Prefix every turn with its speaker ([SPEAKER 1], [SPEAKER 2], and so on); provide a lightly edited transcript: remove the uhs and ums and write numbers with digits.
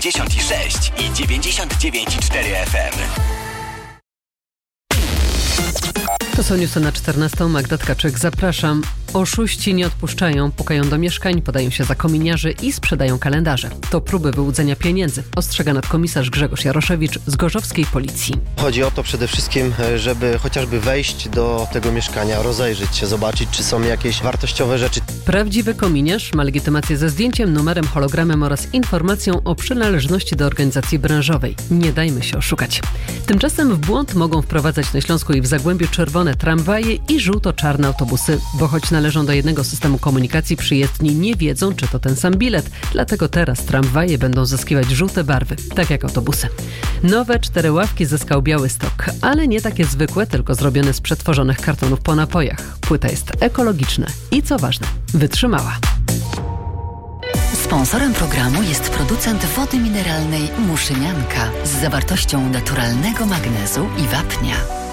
[SPEAKER 1] 96 i 99,4 FM.
[SPEAKER 2] To są newsy na 14. Magda Tkaczyk. Zapraszam. Oszuści nie odpuszczają, pukają do mieszkań, podają się za kominiarzy i sprzedają kalendarze. To próby wyłudzenia pieniędzy, ostrzega nadkomisarz Grzegorz Jaroszewicz z gorzowskiej policji.
[SPEAKER 3] Chodzi o to przede wszystkim, żeby chociażby wejść do tego mieszkania, rozejrzeć się, zobaczyć, czy są jakieś wartościowe rzeczy.
[SPEAKER 2] Prawdziwy kominiarz ma legitymację ze zdjęciem, numerem, hologramem oraz informacją o przynależności do organizacji branżowej. Nie dajmy się oszukać. Tymczasem w błąd mogą wprowadzać na Śląsku i w Zagłębiu czerwone tramwaje i żółto-czarne autobusy, bo choć należą do jednego systemu komunikacji, przyjezdni nie wiedzą, czy to ten sam bilet. Dlatego teraz tramwaje będą zyskiwać żółte barwy, tak jak autobusy. Nowe 4 ławki zyskał Białystok, ale nie takie zwykłe, tylko zrobione z przetworzonych kartonów po napojach. Płyta jest ekologiczna i co ważne, wytrzymała.
[SPEAKER 4] Sponsorem programu jest producent wody mineralnej Muszynianka z zawartością naturalnego magnezu i wapnia.